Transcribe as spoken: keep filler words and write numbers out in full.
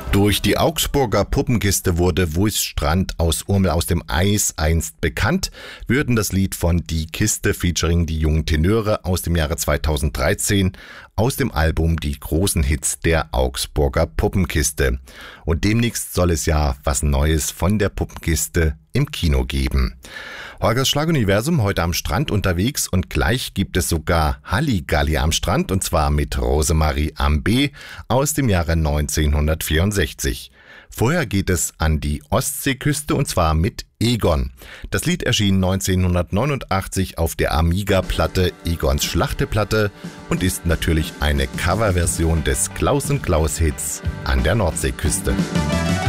Durch die Augsburger Puppenkiste wurde Wulststrand aus Urmel aus dem Eis einst bekannt. Wir hörten das Lied von Die Kiste featuring die jungen Tenöre aus dem Jahre zweitausenddreizehn aus dem Album Die großen Hits der Augsburger Puppenkiste. Und demnächst soll es ja was Neues von der Puppenkiste im Kino geben. Holgers Schlaguniversum heute am Strand unterwegs und gleich gibt es sogar Halligalli am Strand und zwar mit Rosemarie Ambé aus dem Jahre neunzehnhundertvierundsechzig. Vorher geht es an die Ostseeküste und zwar mit Egon. Das Lied erschien neunzehnhundertneunundachtzig auf der Amiga-Platte Egons Schlachteplatte und ist natürlich eine Coverversion des Klaus und Klaus Hits an der Nordseeküste.